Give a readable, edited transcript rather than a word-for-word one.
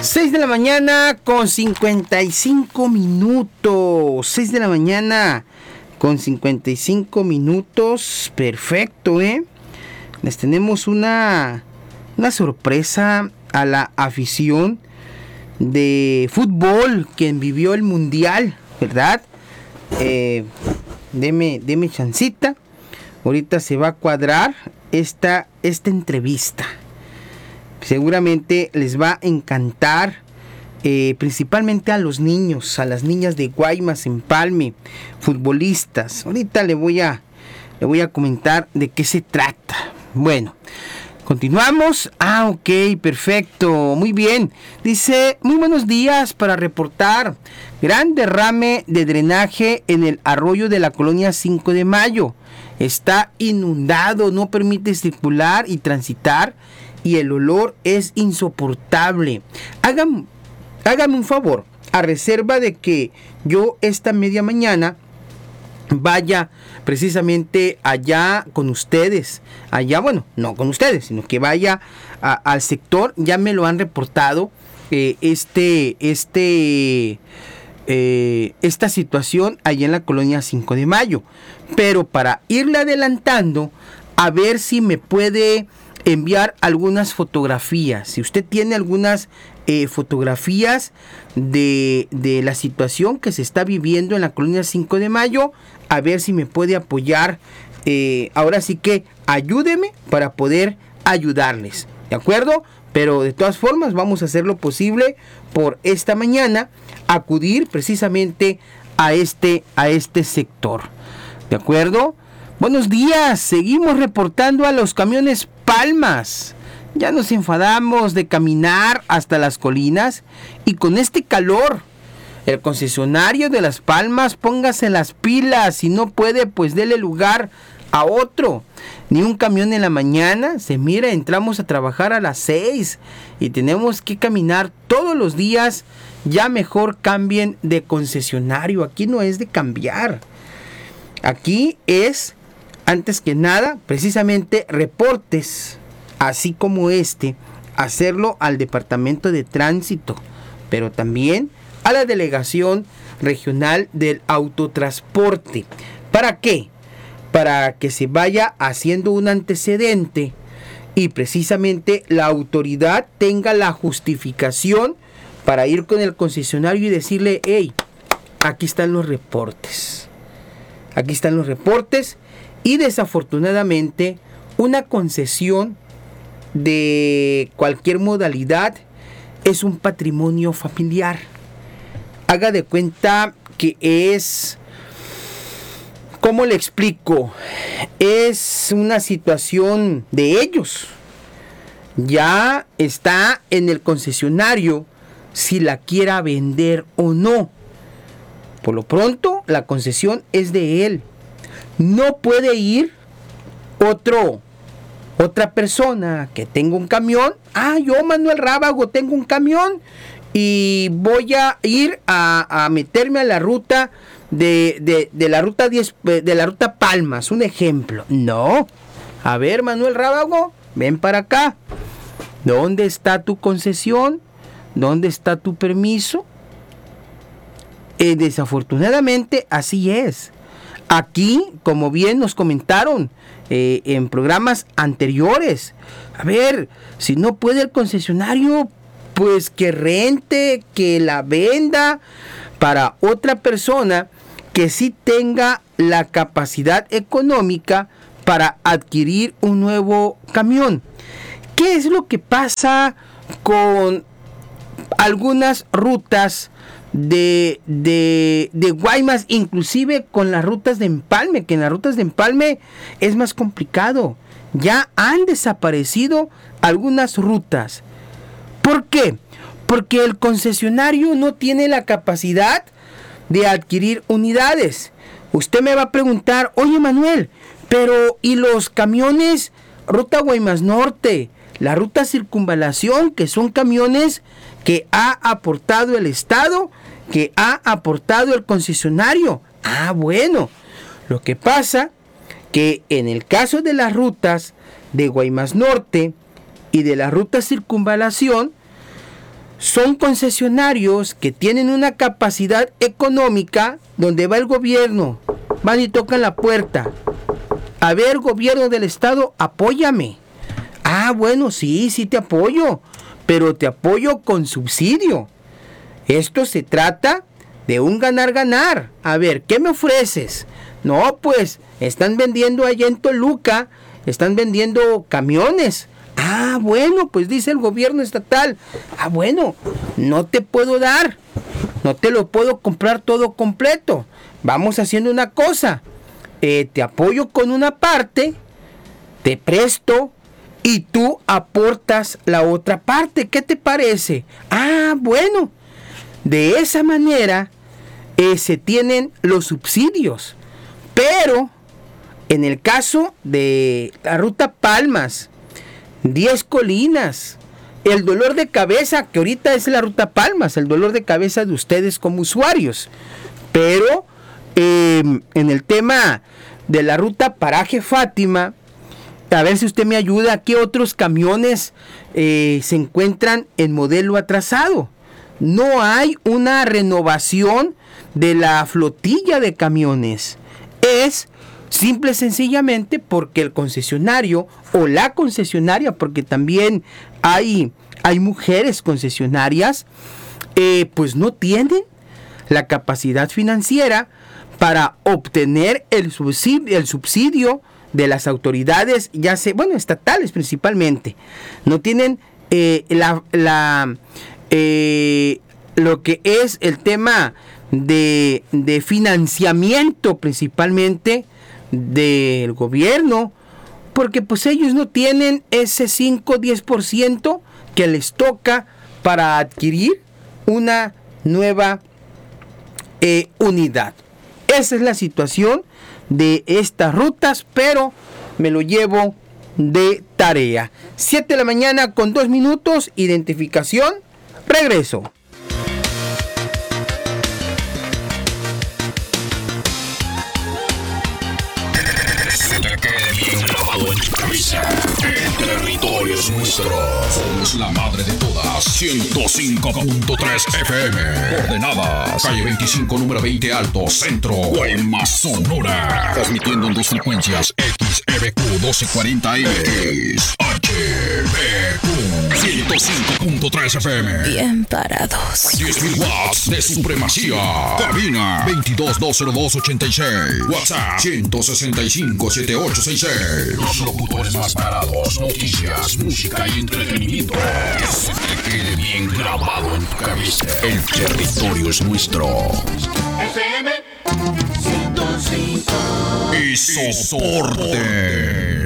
6 de la mañana con 55 minutos. 6 de la mañana con 55 minutos. Perfecto, ¿eh? Les tenemos una sorpresa a la afición de fútbol que vivió el mundial, ¿verdad? Deme chancita. Ahorita se va a cuadrar esta entrevista. Seguramente les va a encantar, principalmente a los niños, a las niñas de Guaymas, Empalme, futbolistas. Ahorita le voy a comentar de qué se trata. Bueno, continuamos. Ok, perfecto, muy bien. Dice, muy buenos días para reportar. Gran derrame de drenaje en el arroyo de la colonia 5 de Mayo. Está inundado, no permite circular y transitar. Y el olor es insoportable. Hágame un favor, a reserva de que yo esta media mañana vaya precisamente allá con ustedes. Allá, bueno, no con ustedes, sino que vaya al sector. Ya me lo han reportado esta situación allá en la colonia 5 de Mayo. Pero para irle adelantando, a ver si me puede enviar algunas fotografías. Si usted tiene algunas fotografías de la situación que se está viviendo en la colonia 5 de Mayo, a ver si me puede apoyar. Ahora sí que ayúdeme para poder ayudarles, ¿de acuerdo? Pero de todas formas vamos a hacer lo posible por esta mañana, acudir precisamente a este sector, ¿de acuerdo? Buenos días, seguimos reportando a los camiones Palmas. Ya nos enfadamos de caminar hasta las colinas y con este calor. El concesionario de Las Palmas, póngase las pilas. Si no puede, pues dele lugar a otro. Ni un camión en la mañana. Se mira, entramos a trabajar a las 6 y tenemos que caminar todos los días. Ya mejor cambien de concesionario. Aquí no es de cambiar. Aquí es, antes que nada, precisamente reportes, así como hacerlo al Departamento de Tránsito, pero también a la Delegación Regional del Autotransporte. ¿Para qué? Para que se vaya haciendo un antecedente y precisamente la autoridad tenga la justificación para ir con el concesionario y decirle, hey, aquí están los reportes. Aquí están los reportes. Y desafortunadamente, una concesión de cualquier modalidad es un patrimonio familiar. Haga de cuenta que es, ¿cómo le explico? Es una situación de ellos. Ya está en el concesionario si la quiera vender o no. Por lo pronto, la concesión es de él. No puede ir otra persona que tenga un camión. Yo, Manuel Rábago, tengo un camión y voy a ir a meterme a la ruta de la ruta 10, de la ruta Palmas, un ejemplo. No. A ver, Manuel Rábago, ven para acá. ¿Dónde está tu concesión? ¿Dónde está tu permiso? Desafortunadamente, así es. Aquí, como bien nos comentaron en programas anteriores, a ver, si no puede el concesionario, pues que rente, que la venda para otra persona que sí tenga la capacidad económica para adquirir un nuevo camión. ¿Qué es lo que pasa con algunas rutas de Guaymas, inclusive con las rutas de Empalme, que en las rutas de Empalme es más complicado? Ya han desaparecido algunas rutas. ¿Por qué? Porque el concesionario no tiene la capacidad de adquirir unidades. Usted me va a preguntar, oye Manuel, pero ¿y los camiones ruta Guaymas Norte, la ruta Circunvalación, que son camiones que ha aportado el Estado, que ha aportado el concesionario? Bueno, lo que pasa que en el caso de las rutas de Guaymas Norte y de la ruta Circunvalación, son concesionarios que tienen una capacidad económica donde va el gobierno, van y tocan la puerta. A ver, gobierno del estado, apóyame. Ah, bueno, sí te apoyo, pero te apoyo con subsidio. Esto se trata de un ganar-ganar. A ver, ¿qué me ofreces? No, pues, están vendiendo allá en Toluca, están vendiendo camiones. Ah, bueno, pues dice el gobierno estatal. Ah, bueno, no te puedo dar, no te lo puedo comprar todo completo. Vamos haciendo una cosa. Te apoyo con una parte, te presto y tú aportas la otra parte. ¿Qué te parece? Ah, bueno, de esa manera se tienen los subsidios. Pero en el caso de la ruta Palmas, 10 Colinas, el dolor de cabeza, que ahorita es la ruta Palmas, el dolor de cabeza de ustedes como usuarios. Pero en el tema de la ruta Paraje Fátima, a ver si usted me ayuda, ¿qué otros camiones se encuentran en modelo atrasado? No hay una renovación de la flotilla de camiones. Es simple y sencillamente porque el concesionario o la concesionaria, porque también hay mujeres concesionarias, pues no tienen la capacidad financiera para obtener el subsidio de las autoridades, ya sea, bueno, estatales principalmente. No tienen lo que es el tema de financiamiento principalmente del gobierno, porque pues ellos no tienen ese 5-10% que les toca para adquirir una nueva unidad. Esa es la situación de estas rutas, pero me lo llevo de tarea. 7 de la mañana con 2 minutos, identificación, regreso. El territorio es nuestro. Somos la madre de todas. 105.3 FM. Coordenadas: calle 25, número 20 Alto, Centro, Guaymas, Sonora. Transmitiendo en dos frecuencias: XEBQ 1240M, HBQ 105.3 FM. Bien parados. 10.000 watts de supremacía. Cabina 22-202-86. WhatsApp 165-7866. Los locutores más parados. Noticias, música y entretenimiento. Que se te quede bien grabado en tu cabeza. El territorio es nuestro. FM 105. Y soporte.